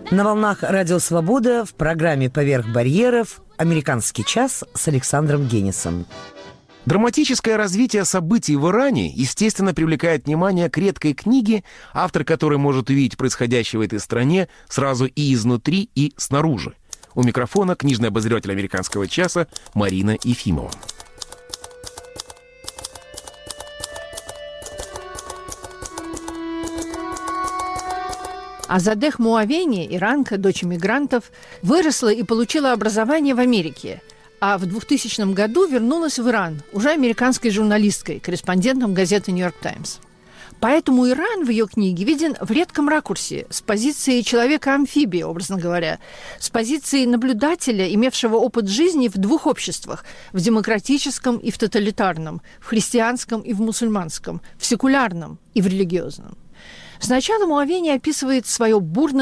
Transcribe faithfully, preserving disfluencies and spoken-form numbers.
На волнах «Радио Свобода» в программе «Поверх барьеров» «Американский час» с Александром Генисом. Драматическое развитие событий в Иране, естественно, привлекает внимание к редкой книге, автор которой может увидеть происходящее в этой стране сразу и изнутри, и снаружи. У микрофона книжный обозреватель «Американского часа» Марина Ефимова. Азадех Муавени, иранка, дочь иммигрантов, выросла и получила образование в Америке, а в двухтысячном году вернулась в Иран, уже американской журналисткой, корреспондентом газеты «Нью-Йорк Таймс». Поэтому Иран в ее книге виден в редком ракурсе, с позиции человека-амфибии, образно говоря, с позиции наблюдателя, имевшего опыт жизни в двух обществах – в демократическом и в тоталитарном, в христианском и в мусульманском, в секулярном и в религиозном. Сначала Муавени описывает свое бурное